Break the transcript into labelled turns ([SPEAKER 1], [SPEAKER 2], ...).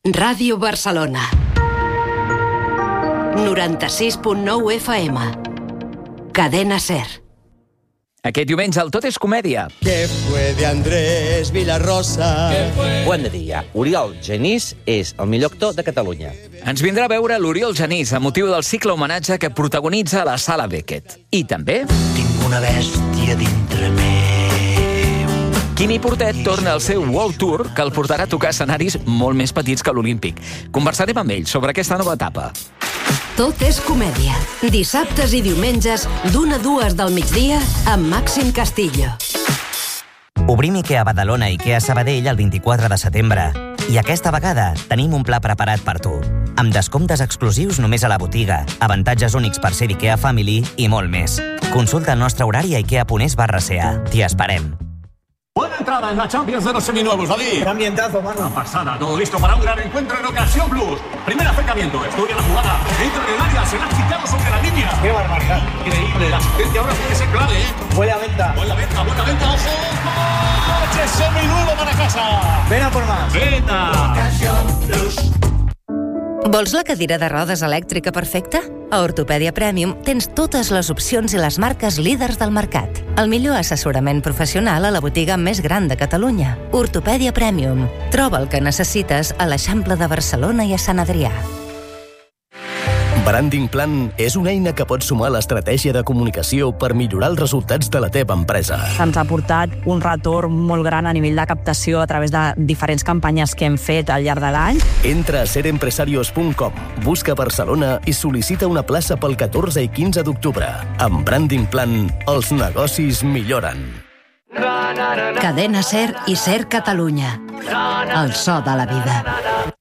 [SPEAKER 1] Ràdio Barcelona 96.9 FM. Cadena SER.
[SPEAKER 2] Aquest diumenge el Tot és Comèdia.
[SPEAKER 3] ¿Qué fue de Andrés Vilarrosa?
[SPEAKER 4] Ho hem de dir ja. Oriol Genís és el millor actor de Catalunya.
[SPEAKER 2] Ens vindrà a veure l'Oriol Genís a motiu del cicle homenatge que protagonitza a la Sala Beckett. I també...
[SPEAKER 5] Tinc una bèstia dintre meu.
[SPEAKER 2] Quimi Portet torna al seu World Tour, que el portarà a tocar escenaris molt més petits que l'Olímpic. Conversarem amb ell sobre aquesta nova etapa.
[SPEAKER 1] Tot és comèdia. Dissabtes i diumenges, d'1 a 2 del migdia, amb Màxim Castillo.
[SPEAKER 6] Obrim IKEA Badalona i IKEA Sabadell el 24 de setembre. I aquesta vegada tenim un pla preparat per tu. Amb descomptes exclusius només a la botiga, avantatges únics per ser d'IKEA Family i molt més. Consulta el nostre horari a ikea.es/CA. T'hi esperem.
[SPEAKER 7] Buena entrada en la Champions de los seminuevos, David.
[SPEAKER 5] Qué ambientazo, mano.
[SPEAKER 7] Una pasada, todo listo para un gran encuentro en Ocasión Plus. Primer acercamiento, estudia la jugada, entra en el área, se la ha quitado sobre la línea.
[SPEAKER 5] Qué barbaridad.
[SPEAKER 7] Increíble, la asistencia ahora tiene que ser clave, ¿eh?
[SPEAKER 5] Huele a venta.
[SPEAKER 7] Buena venta, ojo. ¡Coche seminuevo para casa!
[SPEAKER 5] Ven a por más.
[SPEAKER 7] ¡Venta!
[SPEAKER 5] Ocasión Plus.
[SPEAKER 8] Vols la cadira de rodes elèctrica perfecta? A Ortopèdia Premium tens totes les opcions i les marques líders del mercat. El millor assessorament professional a la botiga més gran de Catalunya. Ortopèdia Premium. Troba el que necessites a l'Eixample de Barcelona i a Sant Adrià.
[SPEAKER 9] Branding Plan és una eina que pot sumar l'estratègia de comunicació per millorar els resultats de la teva empresa.
[SPEAKER 10] Ens ha portat un retorn molt gran a nivell de captació a través de diferents campanyes que hem fet al llarg de l'any.
[SPEAKER 9] Entra a serempresarios.com, busca Barcelona i sol·licita una plaça pel 14 i 15 d'octubre. Amb Branding Plan, els negocis milloren.
[SPEAKER 1] Cadena SER i SER Catalunya. El so de la vida.